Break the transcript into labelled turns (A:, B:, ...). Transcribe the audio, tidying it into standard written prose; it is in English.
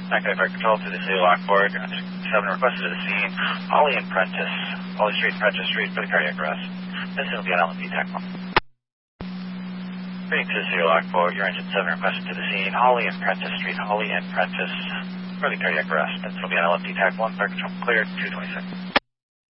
A: Back control to the city lockboard. 7 requested to the scene. Holly and Prentice. Holly Street, Prentice Street for the cardiac arrest. This will be an LMP TAC 1. Reading to the city lockboard. Your engine 7 requested to the scene. Holly and Prentice Street. Holly and Prentice for the cardiac arrest. This will be an LMP TAC 1. Fire control cleared. 226.